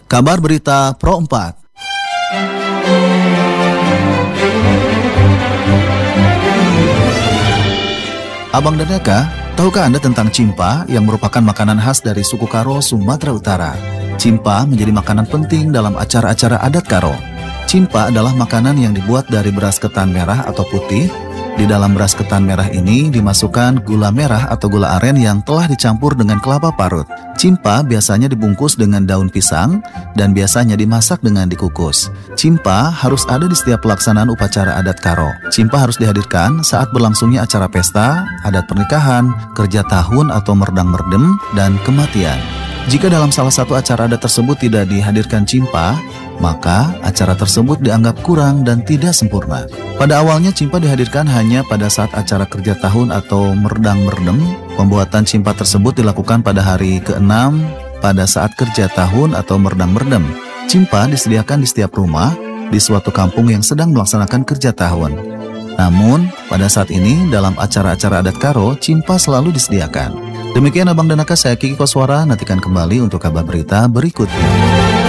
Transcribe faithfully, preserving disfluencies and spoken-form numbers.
Kabar Berita Pro empat. Abang dan Eka, tahukah Anda tentang cimpa yang merupakan makanan khas dari suku Karo, Sumatera Utara? Cimpa menjadi makanan penting dalam acara-acara adat Karo. Cimpa adalah makanan yang dibuat dari beras ketan merah atau putih. Di dalam beras ketan merah ini dimasukkan gula merah atau gula aren yang telah dicampur dengan kelapa parut. Cimpa biasanya dibungkus dengan daun pisang dan biasanya dimasak dengan dikukus. Cimpa harus ada di setiap pelaksanaan upacara adat Karo. Cimpa harus dihadirkan saat berlangsungnya acara pesta, adat pernikahan, kerja tahun atau merdang merdem, dan kematian. Jika dalam salah satu acara adat tersebut tidak dihadirkan cimpa, maka acara tersebut dianggap kurang dan tidak sempurna. Pada awalnya cimpa dihadirkan hanya pada saat acara kerja tahun atau merdang merdem. Pembuatan cimpa tersebut dilakukan pada hari keenam pada saat kerja tahun atau merdang merdem. Cimpa disediakan di setiap rumah di suatu kampung yang sedang melaksanakan kerja tahun. Namun, pada saat ini dalam acara-acara adat Karo, cimpa selalu disediakan. Demikian Abang dan Eka, saya Kiki Koswara, nantikan kembali untuk kabar berita berikutnya.